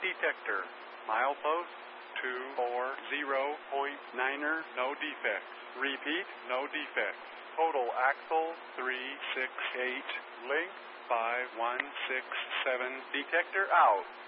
detector. Milepost 240.9er, no defects. Repeat, no defects. Total axle 368. Link 5167. Detector out.